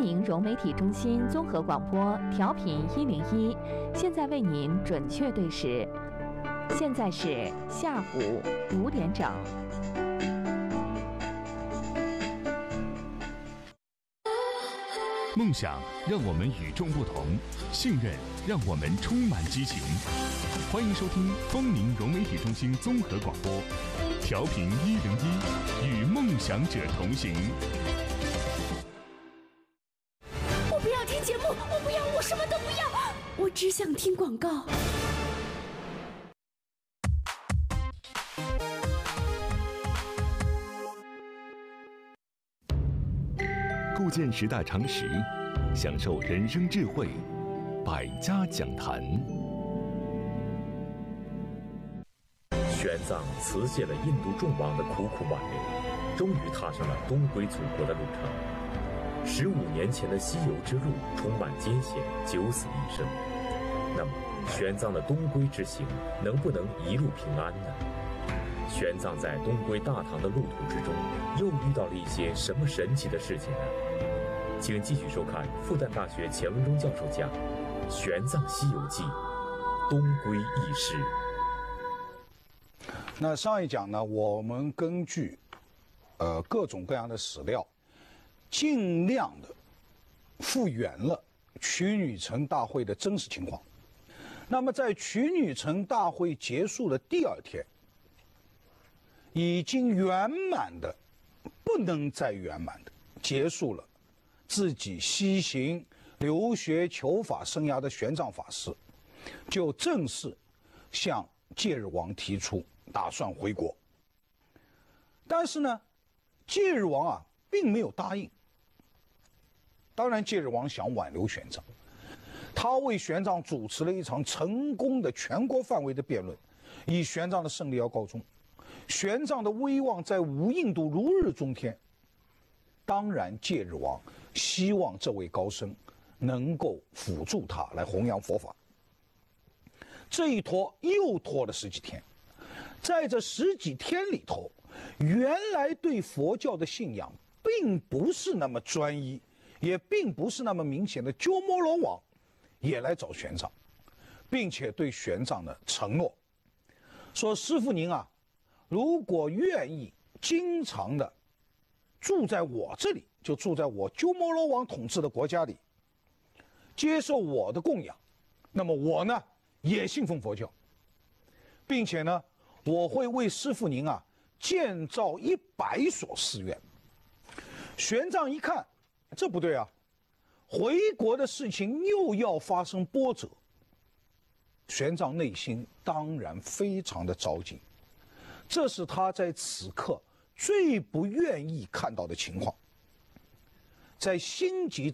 宁融媒体中心综合广播调频101，现在为您准确对时，现在是下午5点整。 梦想让我们与众不同，信任让我们充满激情。欢迎收听丰宁融媒体中心综合广播，调频101，与梦想者同行。 我不要听节目，我不要，我什么都不要，我只想听广告。 构建时代常识，享受人生智慧，百家讲坛。 玄奘辞谢了印度众王的苦苦挽留，终于踏上了东归祖国的路程。15年前的西游之路充满艰险，九死一生。那么，玄奘的东归之行能不能一路平安呢？玄奘在东归大唐的路途之中，又遇到了一些什么神奇的事情呢？请继续收看复旦大学钱文忠教授讲《玄奘西游记》东归轶事。 那上一讲呢，我们根据各种各样的史料，尽量的复原了曲女城大会的真实情况。那么在曲女城大会结束的第2天，已经圆满的不能再圆满的结束了自己西行留学求法生涯的玄奘法师，就正式向戒日王提出打算回国。但是呢，戒日王并没有答应。当然，戒日王想挽留玄奘，他为玄奘主持了一场成功的全国范围的辩论，以玄奘的胜利而告终。玄奘的威望在五印度如日中天。当然，戒日王希望这位高僧能够辅助他来弘扬佛法。这一拖又拖了10几天，在这10几天里头，原来对佛教的信仰并不是那么专一，也并不是那么明显的鸠摩罗王也来找玄奘，并且对玄奘呢承诺说：“师父您如果愿意经常的住在我这里，就住在我鸠摩罗王统治的国家里，接受我的供养，那么我呢也信奉佛教，并且呢我会为师父您建造100所寺院。”玄奘一看，这不对回国的事情又要发生波折。玄奘内心当然非常的着急，这是他在此刻最不愿意看到的情况。在心急